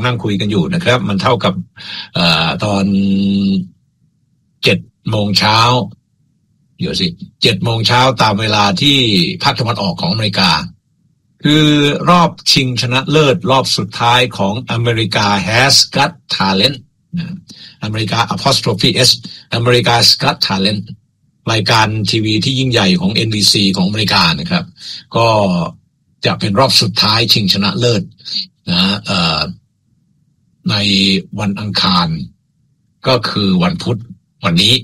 นั่งคุยกันอยู่นะครับมันเท่ากับตอน7 โมงเช้าเดี๋ยวสิ7 โมงเช้าตามเวลาที่ภาคตะวันออกของอเมริกาคือรอบชิงชนะเลิศรอบสุดท้ายของ America Has Got Talent อเมริกา apostrophe s America's Got Talent รายการทีวีที่ยิ่งใหญ่ของ NBC ของอเมริกานะครับก็จะเป็นรอบสุดท้ายชิงชนะเลิศในวันอังคารก็คือวันพุธวันนี้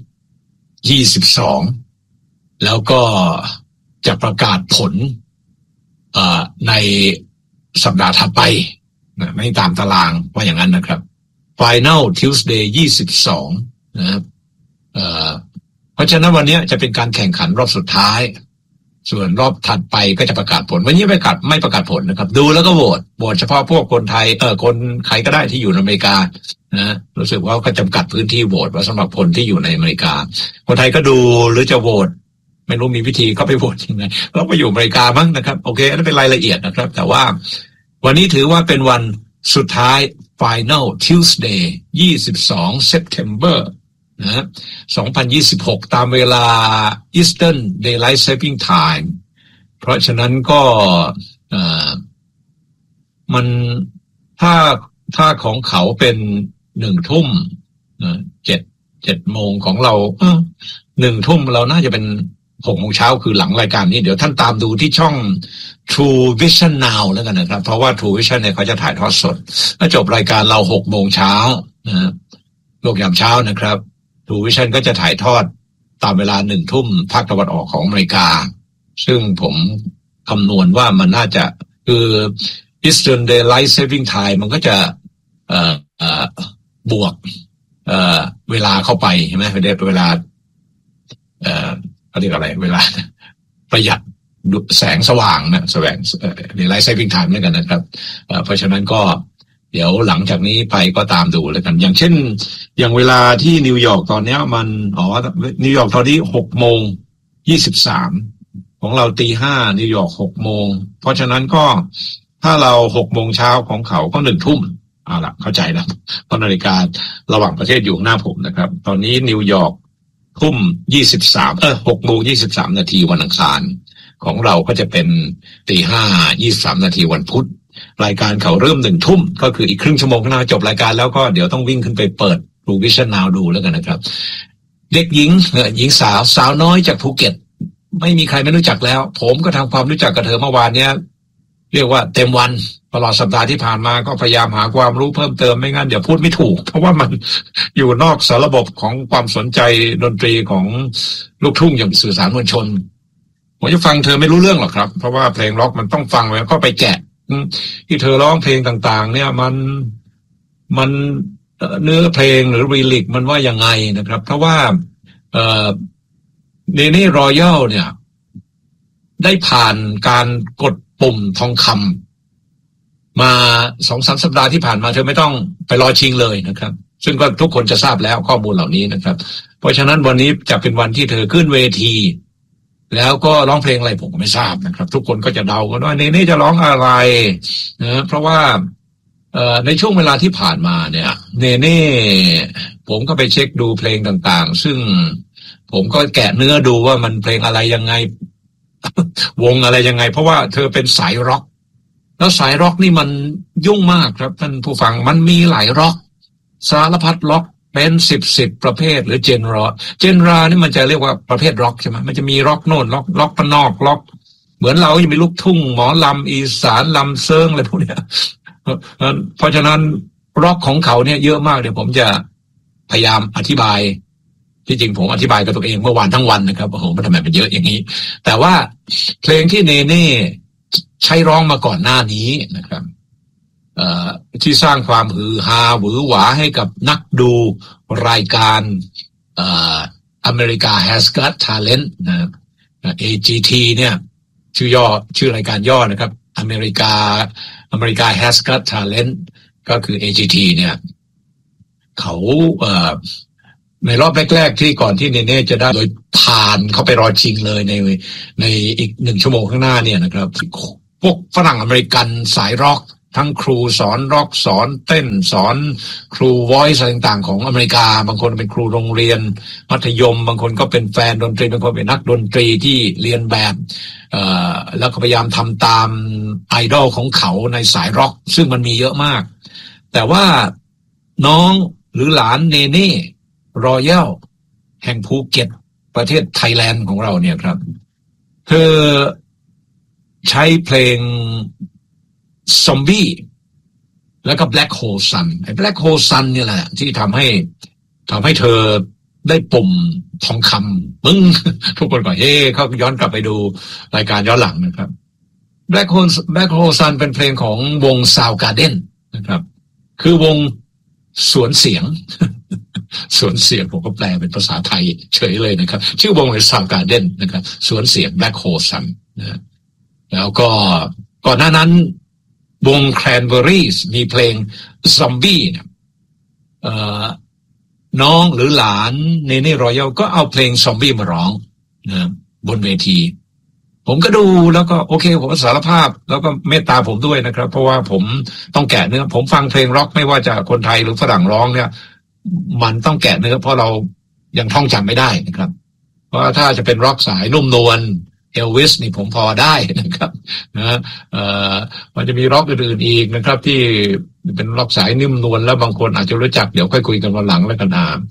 22แล้วก็จะประกาศผลในสัปดาห์ถัดไปไม่ตามตารางว่าอย่างนั้นนะครับ Final Tuesday 22นะครับเพราะฉะนั้นวันนี้จะเป็นการแข่งขันรอบสุดท้ายส่วนรอบถัดไปก็จะประกาศผลวันนี้ไม่ประกาศผลนะครับดูแล้วก็โหวตเฉพาะพวกคนไทยคนใครก็ได้ที่อยู่ในอเมริกานะรู้สึกว่าก็จำกัดพื้นที่โหวตว่าสำหรับคนที่อยู่ในอเมริกาคนไทยก็ดูหรือจะโหวตไม่รู้มีวิธีเข้าไปโหวตยังไงเราไปอยู่อเมริกามั้งนะครับโอเคนั่นเป็นรายละเอียดนะครับแต่ว่าวันนี้ถือว่าเป็นวันสุดท้าย Final Tuesday 22 September นะ2026ตามเวลา Eastern Daylight Saving Time เพราะฉะนั้นก็มันถ้าของเขาเป็น1 ทุ่ม7 โมงของเรา1 ทุ่มเราน่าจะเป็น6 โมงเช้าคือหลังรายการนี้เดี๋ยวท่านตามดูที่ช่อง True Vision Now แล้วกันนะครับเพราะว่า True Vision เนี่ยเขาจะถ่ายทอดสดถ้าจบรายการเรา6 โมงเช้านะโลกยามเช้านะครับ True Vision ก็จะถ่ายทอดตามเวลา1 ทุ่มภาคตะวันออกของอเมริกาซึ่งผมคำนวณว่ามันน่าจะคือ Eastern Daylight Saving Time มันก็จะบวกเวลาเข้าไปใช่ไหมเวลาเขาเรียกอะไรเวลาประหยัดแสงสว่างนะDaylight Saving Time แล้วกันนะครับเพราะฉะนั้นก็เดี๋ยวหลังจากนี้ไปก็ตามดูแล้วกันอย่างเช่นอย่างเวลาที่นิวยอร์กตอนนี้มันนิวยอร์กตอนนี้6:23ของเรา5:00นิวยอร์ก6 โมงเพราะฉะนั้นก็ถ้าเรา6 โมงเช้าของเขาก็1 ทุ่มล่ะเข้าใจแล้วเพราะนาฬิการะหว่างประเทศอยู่หน้าผมนะครับตอนนี้นิวยอร์ก6:23นาทีวันอังคารของเราก็จะเป็น5:23นาทีวันพุธรายการเขาเริ่ม1 ทุ่มก็คืออีกครึ่งชั่วโมงข้างหน้าจบรายการแล้วก็เดี๋ยวต้องวิ่งขึ้นไปเปิด True Vision Now ดูแล้วกันนะครับเด็กหญิงสาวน้อยจากภูเก็ตไม่มีใครไม่รู้จักแล้วผมก็ทำความรู้จักกับเธอเมื่อวานเนี้ยเรียกว่าเต็มวันตลอดสัปดาห์ที่ผ่านมาก็พยายามหาความรู้เพิ่มเติมไม่งั้นเดี๋ยวพูดไม่ถูกเพราะว่ามันอยู่นอกสารระบบของความสนใจดนตรีของลูกทุ่งอย่างสื่อสารมวลชนผมจะฟังเธอไม่รู้เรื่องหรอกครับเพราะว่าเพลงร็อกมันต้องฟังแล้วก็ไปแกะที่เธอร้องเพลงต่างๆเนี่ยมันเนื้อเพลงหรือรีลิกมันว่ายังไงนะครับเพราะว่าเนเน่รอยัลเนี่ยได้ผ่านการกดปุ่มทองคำมา 2-3 สัปดาห์ที่ผ่านมาเธอไม่ต้องไปรอชิงเลยนะครับซึ่งก็ทุกคนจะทราบแล้วข้อมูลเหล่านี้นะครับเพราะฉะนั้นวันนี้จะเป็นวันที่เธอขึ้นเวทีแล้วก็ร้องเพลงอะไรผมก็ไม่ทราบนะครับทุกคนก็จะเดากันว่าเนเน่จะร้องอะไรนะเพราะว่าในช่วงเวลาที่ผ่านมาเนี่ยเนเน่ผมก็ไปเช็คดูเพลงต่างๆซึ่งผมก็แกะเนื้อดูว่ามันเพลงอะไรยังไงวงอะไรยังไงเพราะว่าเธอเป็นสายร็อกแล้วสายร็อกนี่มันยุ่งมากครับท่านผู้ฟังมันมีหลายร็อกสารพัดร็อกเป็น10ประเภทหรือเจนรานี่มันจะเรียกว่าประเภทร็อกใช่ไหมมันจะมีร็อกโน่นร็อกปนอกร็อกเหมือนเราจะมีลูกทุ่งหมอลำอีสานลำเซิงอะไรพวกเนี้ยเพราะฉะนั้นร็อกของเขาเนี่ยเยอะมากเดี๋ยวผมจะพยายามอธิบายที่จริงผมอธิบายกับตัวเองเมื่อวานทั้งวันนะครับโอ้โหมันทำไมเป็นเยอะอย่างนี้แต่ว่าเพลงที่เนเน่ใช้ร้องมาก่อนหน้านี้นะครับที่สร้างความฮือฮาหวือหวาให้กับนักดูรายการAmerica Has Got Talent นะ AGT เนี่ยชื่อรายการย่อนะครับAmerica Has Got Talent ก็คือ AGT เนี่ยเขาในรอบแรกๆที่ก่อนที่เนเน่จะได้โดยผ่านเขาไปรอชิงเลยในอีก1 ชั่วโมงข้างหน้าเนี่ยนะครับพวกฝรั่งอเมริกันสายร็อกทั้งครูสอนร็อกสอนเต้นสอนครู voice อะไรต่างๆของอเมริกาบางคนเป็นครูโรงเรียนมัธยมบางคนก็เป็นแฟนดนตรีบางคนเป็นนักดนตรีที่เรียนแบบแล้วก็พยายามทำตามไอดอลของเขาในสายร็อกซึ่งมันมีเยอะมากแต่ว่าน้องหรือหลานเนเน่รอยัลแห่งภูเก็ตประเทศไทยแลนด์ของเราเนี่ยครับเธอใช้เพลงซอมบี้แล้วก็ Black Hole Sun ไอ้ Black Hole Sun เนี่ยแหละที่ทำให้เธอได้ปุ่มทองคำมึง ทุกคนก็เฮ้เขาย้อนกลับไปดูรายการย้อนหลังนะครับ Black Hole Sun เป็นเพลงของวง Soundgarden นะครับคือวงสวนเสียง สวนเสียงผมก็แปลเป็นภาษาไทยเฉยเลยนะครับชื่อวงเป็น Soundgarden นะครับสวนเสียง Black Hole Sun นะแล้วก็ก่อนหน้านั้นวง Cranberries มีเพลง Zombie เนี่ยน้องหรือหลานเนเน่รอยัลก็เอาเพลง Zombie มาร้องนะบนเวทีผมก็ดูแล้วก็โอเคผมสารภาพแล้วก็เมตตาผมด้วยนะครับเพราะว่าผมต้องแกะเนื้อผมฟังเพลงร็อกไม่ว่าจะคนไทยหรือฝรั่งร้องเนี่ยมันต้องแกะเนื้อเพราะเรายังท่องจำไม่ได้นะครับเพราะถ้าจะเป็นร็อกสายนุ่มนวลเอลวิสนี่ผมพอได้นะครับมันจะมีร็อกอื่นๆอีกนะครับที่เป็นร็อกสายนิ่มนวลแล้วบางคนอาจจะรู้จักเดี๋ยวค่อยคุยกันวันหลังแล้วกัน